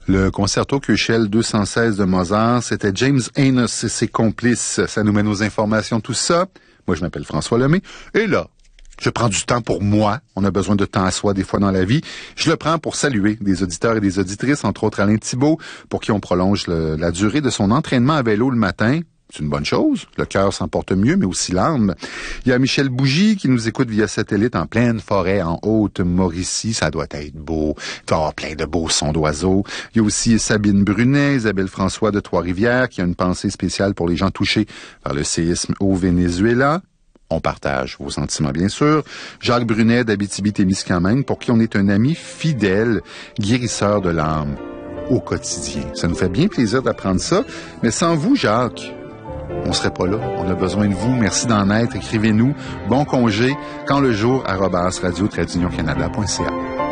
Le concerto Köchel 216 de Mozart, c'était James Enos et ses complices. Ça nous mène aux informations, tout ça. Moi, je m'appelle François Lemay. Et là, je prends du temps pour moi. On a besoin de temps à soi des fois dans la vie. Je le prends pour saluer des auditeurs et des auditrices, entre autres Alain Thibault, pour qui on prolonge la durée de son entraînement à vélo le matin. C'est une bonne chose. Le cœur s'en porte mieux, mais aussi l'âme. Il y a Michel Bougie qui nous écoute via satellite en pleine forêt, en Haute-Mauricie. Ça doit être beau. Il doit y avoir plein de beaux sons d'oiseaux. Il y a aussi Sabine Brunet, Isabelle François de Trois-Rivières, qui a une pensée spéciale pour les gens touchés par le séisme au Venezuela. On partage vos sentiments, bien sûr. Jacques Brunet d'Abitibi-Témiscamingue, pour qui on est un ami fidèle, guérisseur de l'âme au quotidien. Ça nous fait bien plaisir d'apprendre ça. Mais sans vous, Jacques, on serait pas là. On a besoin de vous. Merci d'en être. Écrivez-nous. Bon congé. Quand le jour, @radio-canada.ca.